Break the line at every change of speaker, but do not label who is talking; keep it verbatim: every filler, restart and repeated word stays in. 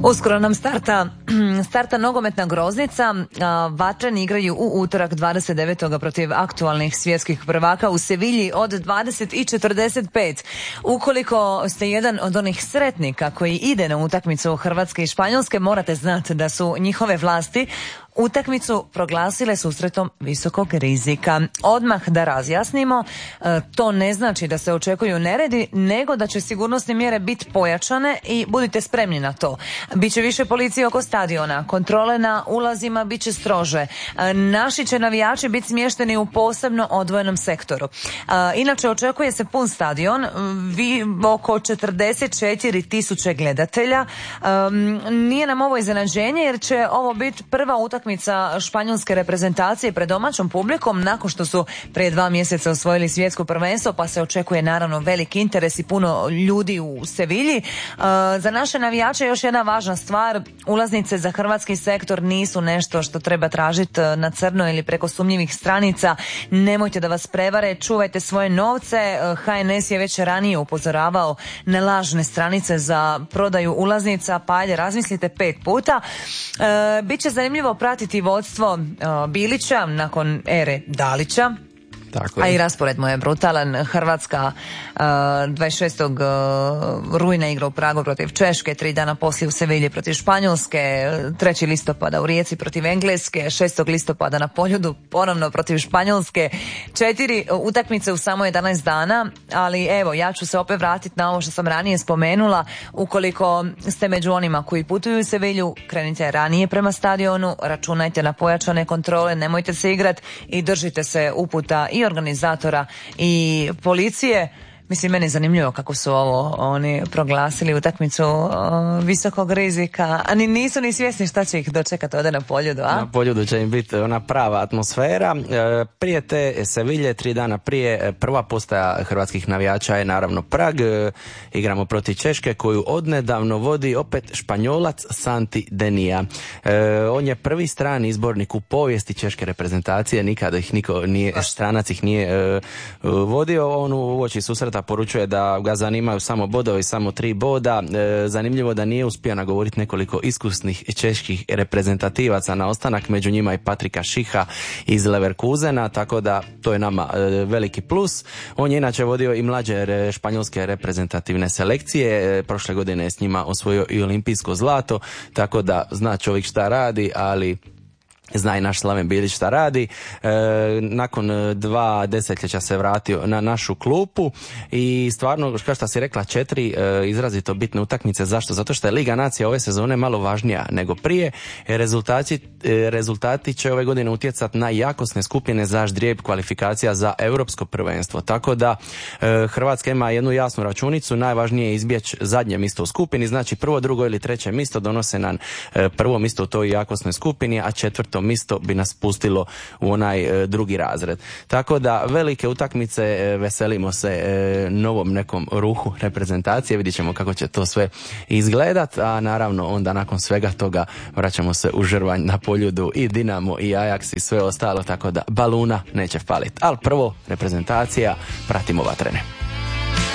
Uskoro nam starta, starta nogometna groznica. Vatreni igraju u utorak dvadeset devetog protiv aktualnih svjetskih prvaka u Sevilji od dvadeset i četrdeset pet. Ukoliko ste jedan od onih sretnika koji ide na utakmicu Hrvatske i Španjolske, morate znati da su njihove vlasti utakmicu proglasile susretom visokog rizika. Odmah da razjasnimo, to ne znači da se očekuju neredi, nego da će sigurnosne mjere biti pojačane i budite spremni na to. Biće više policije oko stadiona, kontrole na ulazima biće strože. Naši će navijači biti smješteni u posebno odvojenom sektoru. Inače, očekuje se pun stadion, vi oko četrdeset četiri tisuće gledatelja. Nije nam ovo iznenađenje jer će ovo biti prva utakmica španjolske reprezentacije pred domaćom publikom nakon što su prije dva mjeseca osvojili svjetsko prvenstvo, pa se očekuje naravno veliki interes i puno ljudi u Sevilji. Za naše navijače još jedna važna stvar, ulaznice za hrvatski sektor nisu nešto što treba tražiti na crno ili preko sumnjivih stranica. Nemojte da vas prevare, čuvajte svoje novce. H N S je već ranije upozoravao na lažne stranice za prodaju ulaznica, pa ajde razmislite pet puta. E, Biće zanimljivo pratiti vodstvo uh, Bilića nakon ere Dalića.
Tako
A i raspored mu je brutalan. Hrvatska uh, dvadeset šestog rujna igra u Pragu protiv Češke, tri dana poslije u Sevilji protiv Španjolske, trećeg listopada u Rijeci protiv Engleske, šestog listopada na Poljudu ponovno protiv Španjolske. Četiri utakmice u samo jedanaest dana, ali evo, ja ću se opet vratiti na ovo što sam ranije spomenula. Ukoliko ste među onima koji putuju u Sevilju, krenite ranije prema stadionu, računajte na pojačane kontrole, nemojte se igrati i držite se uputa i organizatora i policije. Mislim, meni je zanimljivo kako su ovo oni proglasili utakmicu o, visokog rizika, a ni nisu ni svjesni šta će ih dočekati ovdje na Poljudu, a?
Na Poljudu će im biti ona prava atmosfera. E, prije te Sevilje, tri dana prije, prva postaja hrvatskih navijača je naravno Prag. E, igramo protiv Češke koju odnedavno vodi opet Španjolac Santi Denija. E, on je prvi strani izbornik u povijesti češke reprezentacije, nikada ih niko nije, stranac ih nije e, vodio. On u oči susreta poručuje da ga zanimaju samo bodovi, samo tri boda. E, zanimljivo da nije uspio nagovoriti nekoliko iskusnih čeških reprezentativaca na ostanak, među njima i Patrika Šiha iz Leverkusena, tako da to je nama e, veliki plus. On je inače vodio i mlađe re, španjolske reprezentativne selekcije, e, prošle godine je s njima osvojio i olimpijsko zlato, tako da zna čovjek šta radi, ali zna i naš Slaven Bilić šta radi. E, nakon dva desetljeća se vratio na našu klupu i stvarno, kao što si rekla, četiri e, izrazito bitne utakmice. Zašto? Zato što je Liga nacija ove sezone malo važnija nego prije. Rezultati, e, rezultati će ove godine utjecati na jakosne skupine za ždrijeb kvalifikacija za europsko prvenstvo. Tako da e, Hrvatska ima jednu jasnu računicu. Najvažnije je izbjeći zadnje mjesto u skupini. Znači prvo, drugo ili treće mjesto donose nam e, prvo mjesto u toj jakosnoj skupini, a četvrto misto bi nas pustilo u onaj e, drugi razred. Tako da velike utakmice, e, veselimo se e, novom nekom ruhu reprezentacije, vidjet ćemo kako će to sve izgledat, a naravno onda nakon svega toga vraćamo se u žrvanj na Poljudu i Dinamo i Ajax i sve ostalo, tako da baluna neće faliti. Ali prvo reprezentacija, pratimo vatrene.